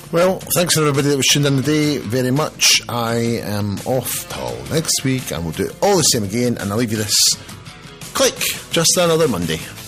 Well, thanks everybody that was tuned in today very much. I am off till next week and we'll do it all the same again, and I'll leave you this. Click, just another Monday.